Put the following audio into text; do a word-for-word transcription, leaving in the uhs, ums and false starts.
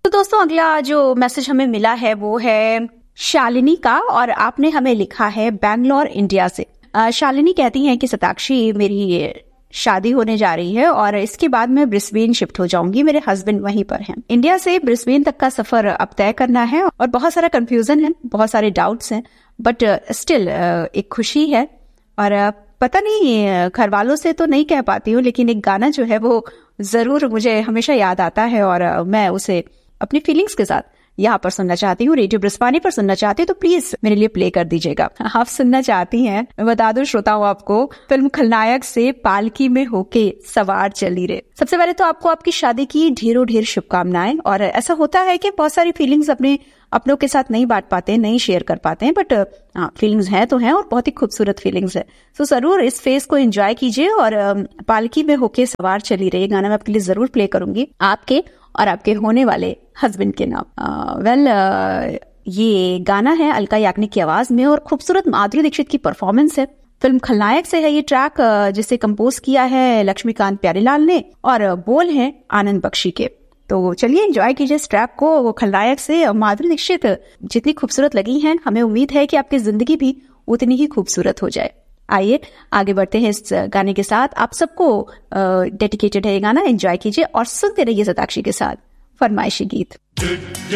तो दोस्तों अगला जो मैसेज हमें मिला है वो है शालिनी का, और आपने हमें लिखा है बैंगलोर इंडिया से। शालिनी कहती हैं कि सताक्षी, मेरी शादी होने जा रही है और इसके बाद मैं ब्रिस्बेन शिफ्ट हो जाऊंगी, मेरे हस्बैंड वहीं पर हैं। इंडिया से ब्रिस्बेन तक का सफर अब तय करना है और बहुत सारा कंफ्यूजन है, बहुत सारे डाउट्स हैं, बट स्टिल एक खुशी है। और पता नहीं घर वालों से तो नहीं कह पाती हूँ, लेकिन एक गाना जो है वो जरूर मुझे हमेशा याद आता है और मैं उसे अपनी फीलिंग्स के साथ यहाँ पर सुनना चाहती हूँ, रेडियो ब्रिस्बानी पर सुनना चाहती हूँ, तो प्लीज मेरे लिए प्ले कर दीजिएगा। आप सुनना चाहती हैं, मैं बता दूं श्रोताओं आपको, फिल्म खलनायक से पालकी में होके सवार चली रे। सबसे पहले तो आपको आपकी शादी की ढेरों ढेर शुभकामनाएं। और ऐसा होता है कि बहुत सारी फीलिंग्स अपने अपनों के साथ नहीं बांट पाते, नहीं शेयर कर पाते हैं, बट हाँ फीलिंग्स है तो है और बहुत ही खूबसूरत फीलिंग्स है। तो जरूर इस फेज को एंजॉय कीजिए। और पालकी में होके सवार चली रे गाना मैं आपके लिए जरूर प्ले करूंगी, आपके और आपके होने वाले हस्बैंड के नाम। वेल uh, ये गाना है अलका याग्निक की आवाज में और खूबसूरत माधुरी दीक्षित की परफॉर्मेंस है। फिल्म खलनायक से है ये ट्रैक, जिसे कंपोज किया है लक्ष्मीकांत प्यारेलाल ने और बोल है आनंद बख्शी के। तो चलिए एंजॉय कीजिए इस ट्रैक को। वो खलनायक से माधुरी दीक्षित जितनी खूबसूरत लगी हैं, हमें उम्मीद है कि आपकी जिंदगी भी उतनी ही खूबसूरत हो जाए। आइए आगे बढ़ते हैं इस गाने के साथ। आप सबको डेडिकेटेड है ये गाना, एंजॉय कीजिए और सुनते रहिए सताक्षी के साथ फरमाइशी गीत।